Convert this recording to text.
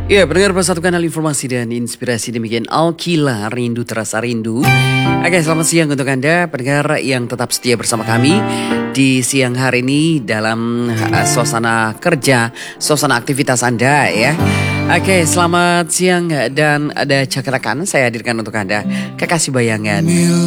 Ya, pendengar satu kanal informasi dan inspirasi demikian Alkila Rindu Terasa Rindu. Oke, selamat siang untuk Anda pendengar yang tetap setia bersama kami di siang hari ini dalam suasana kerja, suasana aktivitas Anda ya. Oke, selamat siang dan ada cakrakan saya hadirkan untuk Anda Kekasih Bayangan